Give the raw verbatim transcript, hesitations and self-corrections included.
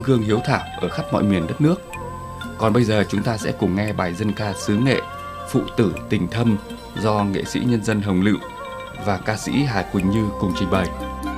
gương hiếu thảo ở khắp mọi miền đất nước. Còn bây giờ chúng ta sẽ cùng nghe bài dân ca xứ Nghệ Phụ tử tình thâm do nghệ sĩ nhân dân Hồng Lựu và ca sĩ Hà Quỳnh Như cùng trình bày.